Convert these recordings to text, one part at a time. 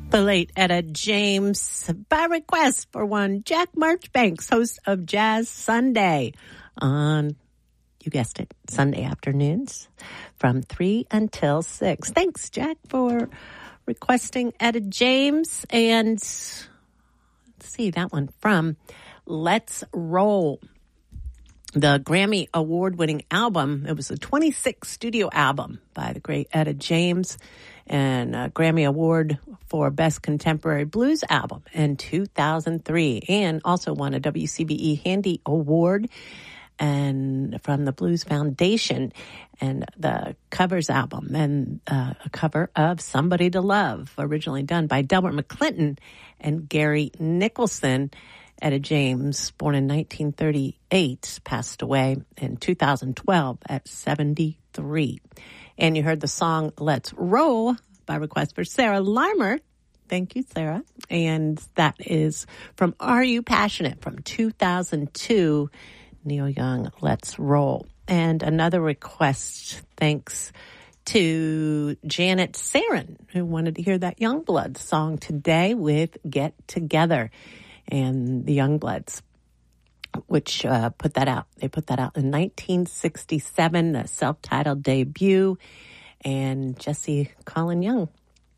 The late Etta James, by request for one Jack Marchbanks, host of Jazz Sunday on, you guessed it, Sunday afternoons from 3 until 6. Thanks, Jack, for requesting Etta James. And let's see, that one from Let's Roll, the Grammy Award-winning album. It was the 26th studio album by the great Etta James, and a Grammy Award for Best Contemporary Blues Album in 2003, and also won a WCBE Handy Award and from the Blues Foundation, and the covers album, and a cover of Somebody to Love, originally done by Delbert McClinton and Gary Nicholson. Etta James, born in 1938, passed away in 2012 at 73. And you heard the song Let's Roll by request for Sarah Larmer. Thank you, Sarah. And that is from Are You Passionate from 2002, Neil Young, Let's Roll. And another request, thanks to Janet Sarin, who wanted to hear that Youngblood song today with Get Together. And the Youngbloods, which put that out. They put that out in 1967, a self-titled debut. And Jesse Colin Young,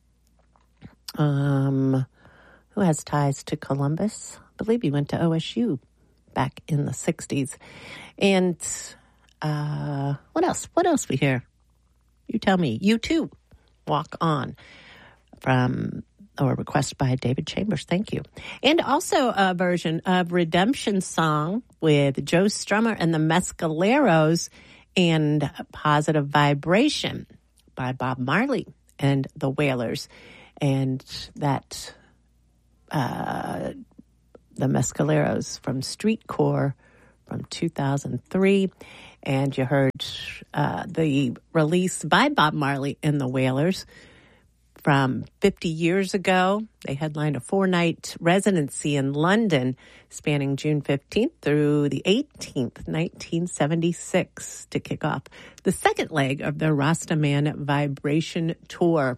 who has ties to Columbus. I believe he went to OSU back in the 60s. And what else? What else we hear? You tell me. U2, Walk On, from... or request by David Chambers. Thank you. And also a version of Redemption Song with Joe Strummer and the Mescaleros, and Positive Vibration by Bob Marley and the Wailers. And that, the Mescaleros from Street Core from 2003. And you heard the release by Bob Marley and the Wailers from 50 years ago. They headlined a 4-night residency in London spanning June 15th through the 18th, 1976, to kick off the second leg of their Rastaman Vibration Tour.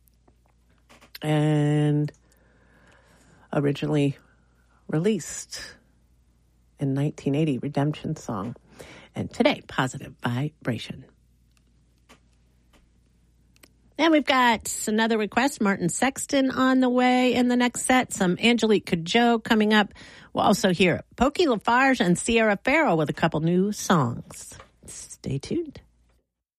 And originally released in 1980, Redemption Song. And today, Positive Vibration. And we've got another request, Martin Sexton on the way in the next set. Some Angelique Kidjo coming up. We'll also hear Pokey LaFarge and Sierra Farrell with a couple new songs. Stay tuned.